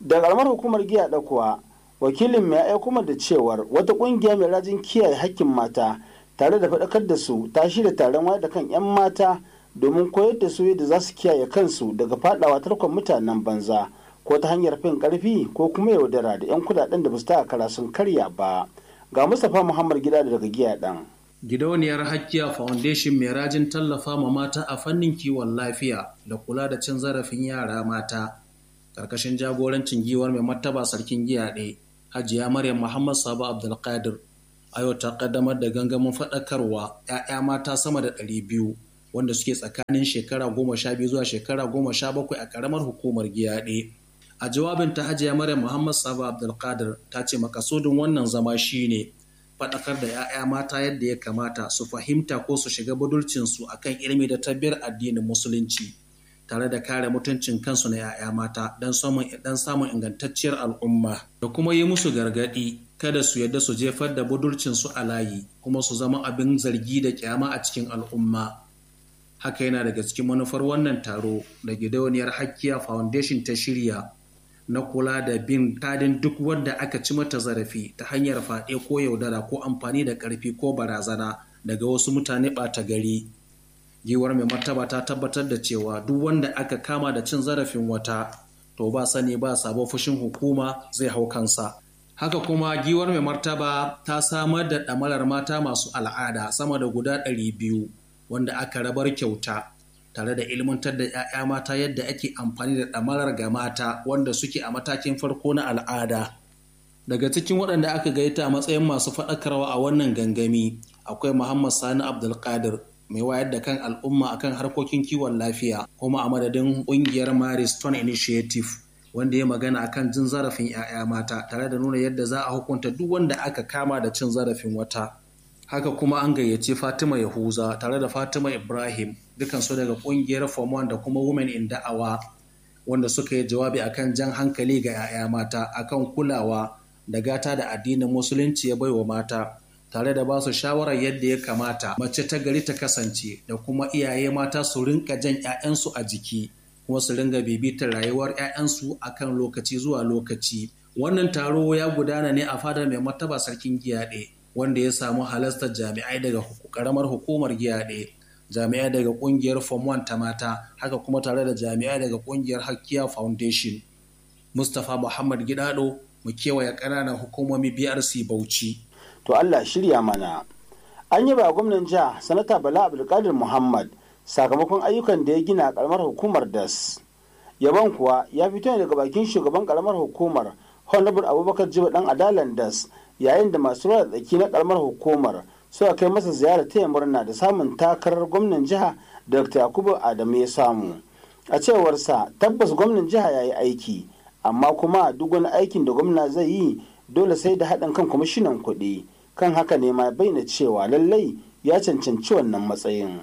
Da karamar hukumar giya da kuwa wakilin mai aiko da cewar wata kungiya mai rajin kiyaye hakkin mata tare da faɗakar da su ta shirya taron wayar da kan 'yan mata domin koyar da su yadda za su kiyaye kansu daga fadawa tarkon mutanen banza ko ta hanyar fin karfi ko kuma yaudara da 'yan kudaden da ba su ta kara sun karya ba. Ga Mustapha Muhammad Gida daga giya dan. Gidauniyar Hakkiya Foundation mai rajin tallafa ma mata a fannin kiwon lafiya da kula da cin zarafin yara mata ƙarƙashin jagorancin giwar mai martaba sarkin giyaɗe Hajiya Maryam Muhammad Sabo Abdulkadir a yau ta ƙaddamar da gangamin faɗakarwa 'ya'ya mata sama da 200 wanda suke tsakanin shekara 12 zuwa shekara 17 a ƙaramar hukumar giyaɗe. A jawabin ta Hajiya Maryam Muhammad Sabo Abdulkadir ta ce makasudin wannan zama shine faɗakar da 'ya'ya mata yadda ya kamata su fahimta ko su shiga budurcinsu akan ilimi da tabbiyar addinin musulunci tare da kare mutuncin kansu na 'ya'ya mata don samun ingantacciyar al'umma da kuma yi musu gargaɗi kada su yadda su jefar da budurcinsu a layi kuma su zama abin zargi da kyama a cikin al'umma. Haka yana daga cikin manufar wannan taro da gidauniyar Hakkiya Foundation ta shirya na kula da bin kadin duk wanda aka ci mata zarafi ta hanyar faɗe ko yaudara ko amfani da ƙarfi ko barazana daga wasu mutane ɓata gari. Giwar mai martaba ta tabbatar da cewa duk wanda aka kama da cin zarafin wata to ba sani ba sabon fushin hukuma zai hau kansa. Haka kuma giwar mai martaba ta samar da ɗamarar mata masu al'ada sama da guda 200 wanda aka rabar kyauta tare da ilmantar da 'ya'ya mata yadda ake amfani da ɗamarar ga mata wanda suke a matakin farko na al'ada. Daga cikin waɗanda aka gaita a matsayin masu faɗakarwa a wannan gangami akwai Muhammad Sani Abdulkadir mai wayar da kan al'umma akan harkokin kiwon lafiya kuma a madadin ƙungiyar Maris Stone Initiative wanda ya magana akan jin zarafin 'ya'ya mata tare da nuna yadda za a hukunta duk wanda aka kama da cin zarafin wata. Haka kuma an gayyaci Fatima Yahuza tare da Fatima Ibrahim dukansu daga ƙungiyar Form 1 da kuma Women in Da'awa wanda suka yi jawabi akan jan hankali ga 'ya'ya mata akan kulawa da gata da addinin musulunci ya baiwa mata tare da ba su shawarar yadda ya kamata mace ta gari ta kasance da kuma iyaye mata su rinka jan 'ya'yansu a jiki kuma su ringa bibitar rayuwar 'ya'yansu akan lokaci zuwa lokaci. Wannan taro ya gudana ne a fadar mai martaba sarkin giyaɗe wanda ya samu halartar jami'ai daga karamar hukumar giyaɗe, jami'ai daga ƙungiyar Form 1 ta mata, haka kuma tare da jami'ai daga ƙungiyar Hakkiya Foundation. Mustapha Muhammad Gidado mu kewaye ƙananan hukumomi BRC Bauchi. To Allah shirya mana. An yi ba gwamnan jiha Sanata Bala Abdulkadir Muhammad sakamakon ayyukan da ya gina a karamar hukumar DAS. Yabon kuwa ya fito ne daga bakin shugaban karamar hukumar Honorable Abubakar Jibo dan Adalan DAS yayin da masu ruwa da tsaki na karamar hukumar suka kai masa ziyarar taya murna da samun takarar gwamnan jiha Dr. Yakubu Adamu ya samu. A cewarsa tabbas gwamnan jiha ya yi aiki amma kuma duk wani aikin da gwamna zai yi dole sai da haɗin kan kwamishinan kuɗi. Kan haka ne ma bayyana cewa lallai ya cancanci wannan matsayin.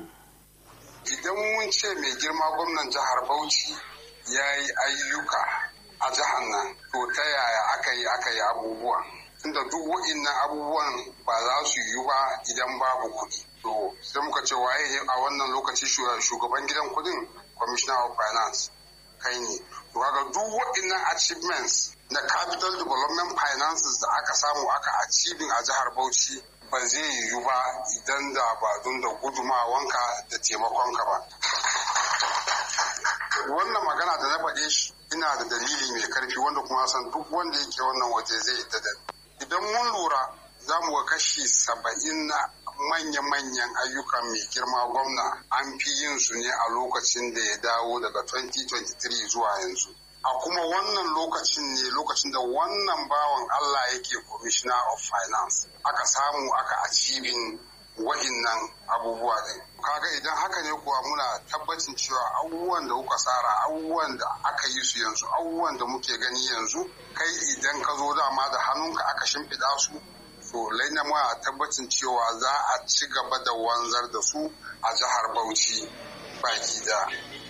Idan mun ce mai girma gwamnan jihar Bauchi ya yi ayyuka a jihar nan, to ta yaya aka yi abubuwan? Tunda duk wa'innan abubuwan ba za su yi ba idan babu kuɗi. To sai muka ce waye ne a wannan lokaci shugaban gidan kuɗin, Commissioner of Finance kai ne. To kaga duk wa'innan achievements na capital development finances da aka samu aka achieving a jihar Bauchi ba zai yiwu ba idan da ba don da gudumawanka da taimakonka ba. Wannan magana da na faɗe shi ina da dalili mai karfi wanda kuma san duk wanda yake wannan waje zai yi da. Idan mun lura za mu ga kashi 70 na manya-manyan ayyukan mai girma gwamna an fi yin su ne a lokacin da ya dawo daga 2023 zuwa yanzu. A kuma wannan lokacin ne lokacin da wannan bawan Allah yake Commissioner of Finance aka samu aka achieving wa'innan abubuwa din. Kaga idan haka ne kuwa muna tabbacin cewa abubuwan da kuka tsara, abubuwan da aka yi su yanzu, abubuwan da muke gani yanzu, kai idan ka zo dama da hannunka aka shimfiɗa su, to laina muna tabbacin cewa za a ci gaba da wanzar da su a jihar Bauchi baki da.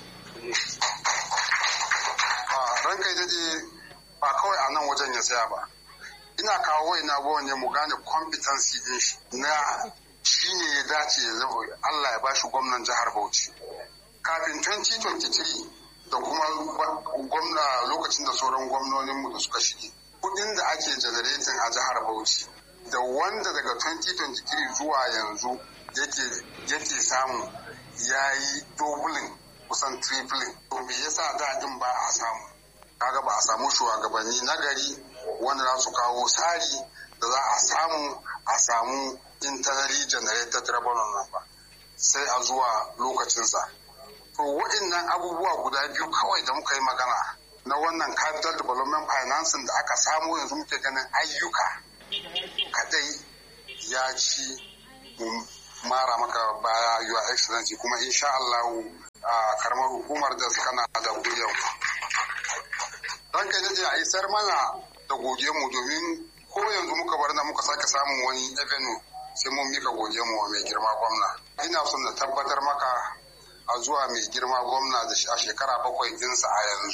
Ranka ita ce ba kawai a nan wajen ya tsaya ba. Ina kawo wai na ne mu gane competency din shi na shi ne ya dace ya zama Allah ya bashi gwamnan jihar Bauchi. Kafin 2023 da kuma gwamna lokacin da sauran gwamnoninmu da suka shige. Kuɗin da ake generating a jihar Bauchi da wanda daga 2023 zuwa yanzu yake samu ya yi doubling kusan tripling. To me yasa daɗin ba a samu? Kaga ba a samu shugabanni na gari wanda za su kawo tsari da za a samu internally generated revenue nan ba sai a zuwa lokacinsa. To waɗannan abubuwa guda biyu kawai da muka yi magana na wannan capital development financing da aka samu yanzu muke ganin ayyuka kadai ya ci mara maka baya your excellency kuma insha Allah a karamar hukumar da kana da guriyar dan kai ne a isar mana da goge mu domin ko yanzu muka bar na muka sake samun wani avenue sai mun mika goge mu wa mai girma gwamna. Ina son na tabbatar maka a zuwa mai girma gwamna da a shekara 7 ɗinsa a yanzu